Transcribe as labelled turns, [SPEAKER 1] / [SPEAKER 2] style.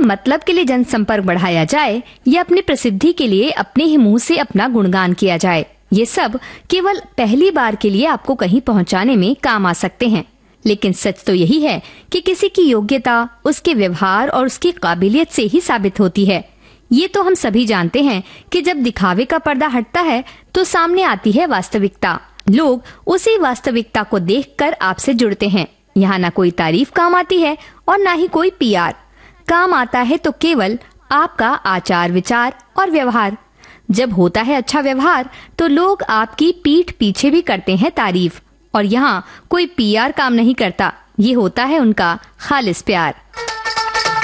[SPEAKER 1] मतलब के लिए जनसंपर्क बढ़ाया जाए या अपनी प्रसिद्धि के लिए अपने ही मुंह से अपना गुणगान किया जाए, ये सब केवल पहली बार के लिए आपको कहीं पहुंचाने में काम आ सकते हैं। लेकिन सच तो यही है कि किसी की योग्यता उसके व्यवहार और उसकी काबिलियत से ही साबित होती है। ये तो हम सभी जानते हैं कि जब दिखावे का पर्दा हटता है तो सामने आती है वास्तविकता। लोग उसी वास्तविकता को देखकर आपसे जुड़ते हैं। यहाँ ना कोई तारीफ काम आती है और ना ही कोई पीआर। काम आता है तो केवल आपका आचार विचार और व्यवहार। जब होता है अच्छा व्यवहार तो लोग आपकी पीठ पीछे भी करते हैं तारीफ। और यहाँ कोई पीआर काम नहीं करता, ये होता है उनका खालिस प्यार।